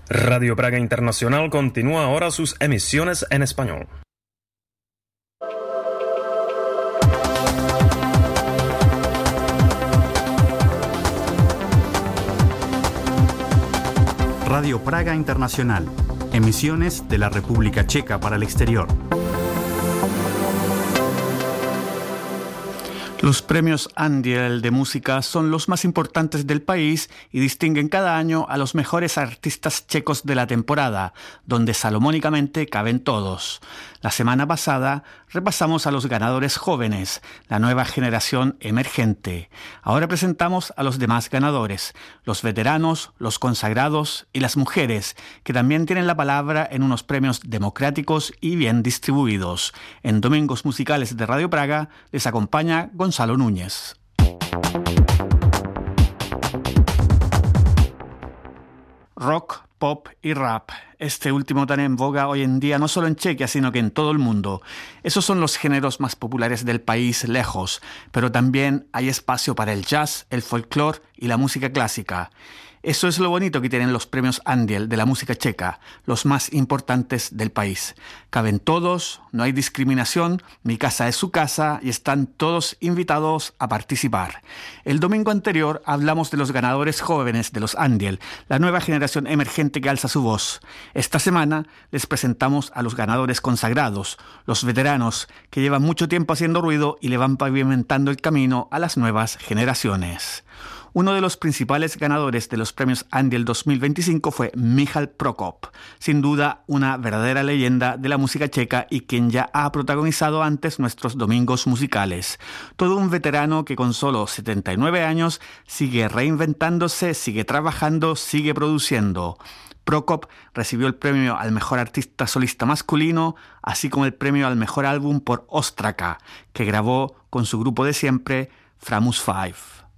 Radio Praga Internacional continúa ahora sus emisiones en español. Radio Praga Internacional. Emisiones de la República Checa para el exterior. Los premios Andiel de música son los más importantes del país y distinguen cada año a los mejores artistas checos de la temporada, donde salomónicamente caben todos. La semana pasada repasamos a los ganadores jóvenes, la nueva generación emergente. Ahora presentamos a los demás ganadores, los veteranos, los consagrados y las mujeres, que también tienen la palabra en unos premios democráticos y bien distribuidos. En Domingos Musicales de Radio Praga les acompaña Gonzalo Núñez. Rock, pop y rap. Este último tan en boga hoy en día, no solo en Chequia, sino que en todo el mundo. Esos son los géneros más populares del país lejos, pero también hay espacio para el jazz, el folclore y la música clásica. Eso es lo bonito que tienen los premios Andiel de la música checa, los más importantes del país. Caben todos, no hay discriminación, mi casa es su casa y están todos invitados a participar. El domingo anterior hablamos de los ganadores jóvenes de los Andiel, la nueva generación emergente que alza su voz. Esta semana les presentamos a los ganadores consagrados, los veteranos que llevan mucho tiempo haciendo ruido y le van pavimentando el camino a las nuevas generaciones. Uno de los principales ganadores de los premios Andiel 2025 fue Michal Prokop, sin duda una verdadera leyenda de la música checa y quien ya ha protagonizado antes nuestros domingos musicales. Todo un veterano que con solo 79 años sigue reinventándose, sigue trabajando, sigue produciendo. Prokop recibió el premio al mejor artista solista masculino, así como el premio al mejor álbum por Ostraka, que grabó con su grupo de siempre, Framus 5.